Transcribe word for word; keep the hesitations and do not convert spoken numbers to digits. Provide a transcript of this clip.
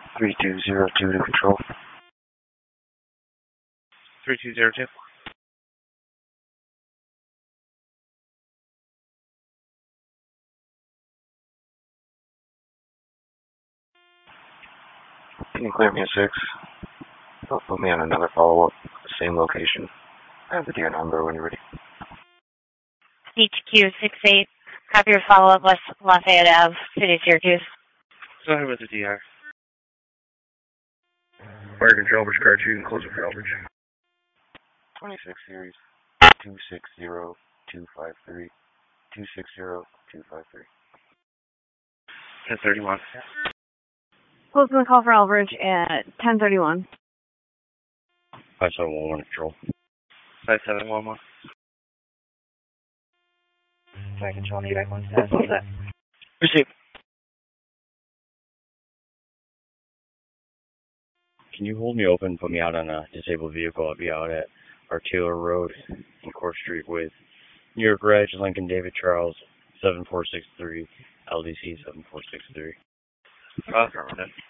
three two zero two to control. three two zero two. Can you clear me at six? Don't put me on another follow-up, same location. I have the deer number when you're ready. H Q six eight. Copy your follow-up, West Lafayette Ave, City of Syracuse. Go ahead with the D R. Fire control, which card you can close it for Elbridge. twenty-six series, two six zero two five three, two six zero two five three. ten thirty-one. Closing the call for Elbridge at ten thirty-one. five seven one one control. five seven one one. Fire control, need one status, what's that? Receive. Can you hold me open, put me out on a disabled vehicle? I'll be out at Artaylor Road and Court Street with New York Reg, Lincoln David Charles, seven four six three, L D C seven four six three. Affirmative.